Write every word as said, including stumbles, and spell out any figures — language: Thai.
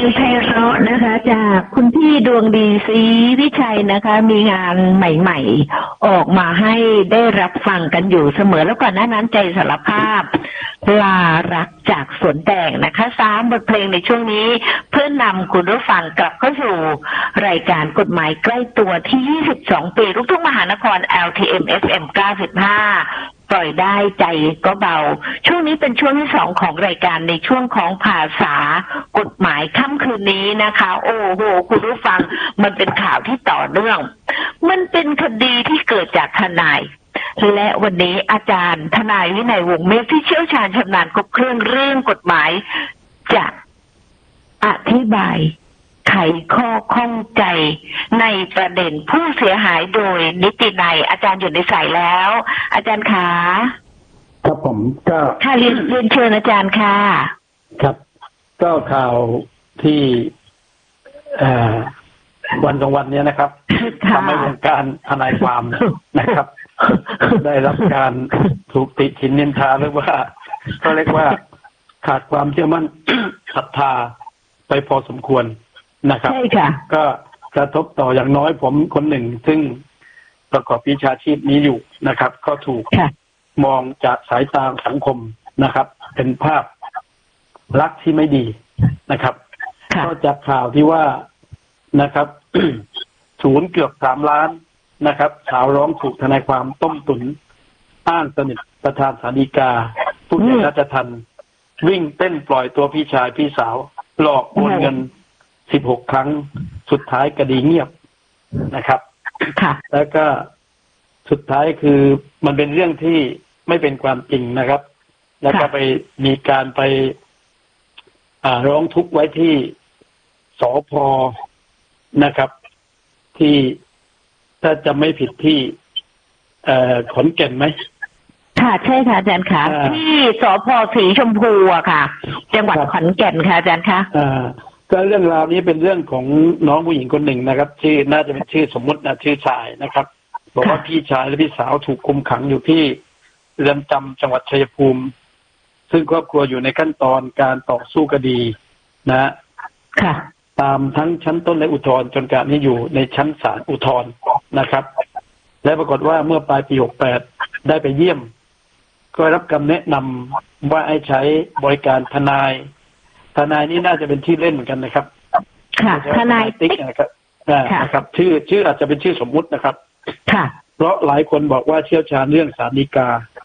งไพเราะนะคะจากคุณพี่ดวงดีศรีวิชัยนะคะมีงานใหม่ๆออกมาให้ได้รับฟังกันอยู่เสมอแล้วก่อนหน้านั้นใจสารภาพลารักจากสวนแตงนะคะสามบทเพลงในช่วงนี้เพื่อนำคุณผู้ฟังกลับเข้าสู่รายการกฎหมายใกล้ตัวที่ยี่สิบสองปีลูกทุ่งมหานคร แอล ที เอ็ม เอฟ เอ็ม เก้าสิบห้าปล่อยได้ใจก็เบาช่วงนี้เป็นช่วงที่สองของรายการในช่วงของภาษากฎหมายค่ำคืนนี้นะคะโอ้โหคุณผู้ฟังมันเป็นข่าวที่ต่อเนื่องมันเป็นคดีที่เกิดจากทนายและวันนี้อาจารย์ทนายวินัยวงศ์เมฆที่เชี่ยวชาญชำนาญครบเครื่องเรื่องกฎหมายจะอธิบายไขข้อข้องใจในประเด็นผู้เสียหายโดยนิตินัยอาจารย์อยู่ในสายแล้วอาจารย์คะครับผมก็ค่ะเรียนเรียนเชิญอาจารย์ค่ะครับก็ข่าวที่วันสองวันนี้นะครับทำให้วงการทนายความนะครับได้รับการถูกติฉินนินทาหรือว่าก็เรียกว่าขาดความเชื่อมั่นศรัทธาไปพอสมควรนะครับใช่ค่ะก็กระทบต่ออย่างน้อยผมคนหนึ่งซึ่งประกอบวิชาชีพนี้อยู่นะครับก็ถูกมองจากสายตาสังคมนะครับเป็นภาพลักษณ์ที่ไม่ดีนะครับก็จากข่าวที่ว่านะครับ ศูนย์เกือบสามล้านนะครับสาวร้องถูกทนายความต้มตุ๋นอ้างสนิทประธานศาลฎีกาผู้ใหญ่ราชทัณฑ์วิ่งเต้นปล่อยตัวพี่ชายพี่สาวหลอกโอนเงินสิบหกครั้งสุดท้ายคดีเงียบนะครับแล้วก็สุดท้ายคือมันเป็นเรื่องที่ไม่เป็นความจริงนะครับแล้วก็ไปมีการไปร้องทุกข์ไว้ที่สภ.นะครับที่ถ้าจะไม่ผิดที่ขอนแก่นไหมค่ะใช่ค่ะอาจารย์ค่ะที่สภ.สีชมพูอะค่ะจังหวัดขอนแก่นค่ะอาจารย์คะก็เรื่องราวนี้เป็นเรื่องของน้องผู้หญิงคนหนึ่งนะครับชื่อน่าจะเป็นชื่อสมมุตินะชื่อชายนะครับบอกว่าพี่ชายและพี่สาวถูกคุมขังอยู่ที่เรือนจำจังหวัดชัยภูมิซึ่งครอบครัวอยู่ในขั้นตอนการต่อสู้คดีนะค่ะตามทั้งชั้นต้นและอุทธรณ์จนการนี้อยู่ในชั้นศาลอุทธรณ์นะครับและปรากฏว่าเมื่อปลายปีหกแปดได้ไปเยี่ยมก็รับคำแนะนำว่าให้ใช้บริการทนายทนายนี่น่าจะเป็นชื่อเล่นเหมือนกันนะครับค่ะทนายติ๊กนะครับนะครับชื่อชื่ออาจจะเป็นชื่อสมมุตินะครับค่ะเพราะหลายคนบอกว่าเชี่ยวชาญเรื่องศาลฎีกา